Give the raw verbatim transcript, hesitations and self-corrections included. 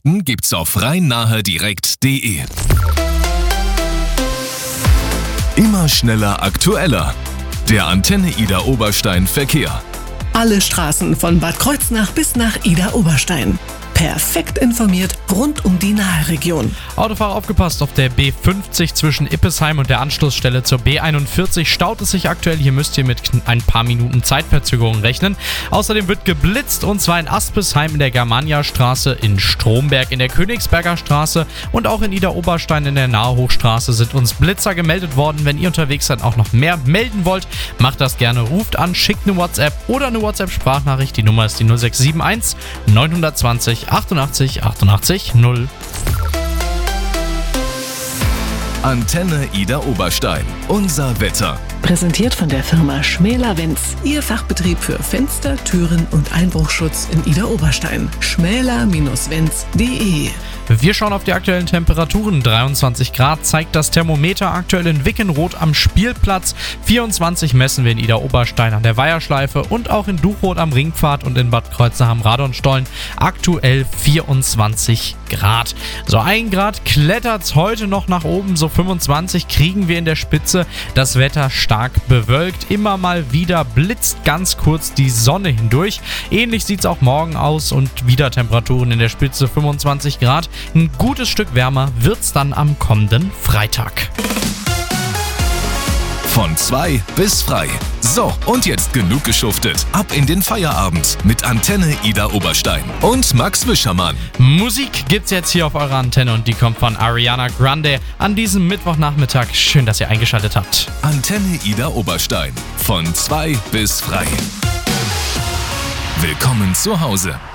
Nachrichten gibt's auf rhein-nahe-direkt punkt de. Immer schneller aktueller. Der Antenne Idar Oberstein Verkehr. Alle Straßen von Bad Kreuznach bis nach Idar Oberstein. Perfekt informiert rund um die Naheregion. Autofahrer aufgepasst, auf der B fünfzig zwischen Ippesheim und der Anschlussstelle zur B einundvierzig staut es sich aktuell. Hier müsst ihr mit ein paar Minuten Zeitverzögerung rechnen. Außerdem wird geblitzt, und zwar in Aspesheim in der Germania-Straße, in Stromberg in der Königsberger Straße und auch in Idar Oberstein in der Nahe-Hochstraße sind uns Blitzer gemeldet worden. Wenn ihr unterwegs seid, auch noch mehr melden wollt, macht das gerne. Ruft an, schickt eine WhatsApp oder eine WhatsApp-Sprachnachricht. Die Nummer ist die null sechs sieben eins neun zwei null achtundachtzig achtundachtzig null. Antenne Idar Oberstein. Unser Wetter. Präsentiert von der Firma Schmäler-Wenz. Ihr Fachbetrieb für Fenster, Türen und Einbruchschutz in Idar Oberstein. schmäler Bindestrich wenz punkt de. Wir schauen auf die aktuellen Temperaturen. dreiundzwanzig Grad zeigt das Thermometer aktuell in Wickenroth am Spielplatz. vierundzwanzig messen wir in Idar Oberstein an der Weiherschleife und auch in Duchroth am Ringpfad und in Bad Kreuznach am Radonstollen. Aktuell vierundzwanzig Grad. So ein Grad klettert's heute noch nach oben, so fünfundzwanzig kriegen wir in der Spitze. Das Wetter stark bewölkt. Immer mal wieder blitzt ganz kurz die Sonne hindurch. Ähnlich sieht's auch morgen aus und wieder Temperaturen in der Spitze fünfundzwanzig Grad. Ein gutes Stück wärmer wird's dann am kommenden Freitag. Von zwei bis frei. So, und jetzt genug geschuftet. Ab in den Feierabend mit Antenne Idar Oberstein und Max Wischermann. Musik gibt's jetzt hier auf eurer Antenne und die kommt von Ariana Grande an diesem Mittwochnachmittag. Schön, dass ihr eingeschaltet habt. Antenne Idar Oberstein. Von zwei bis frei. Willkommen zu Hause.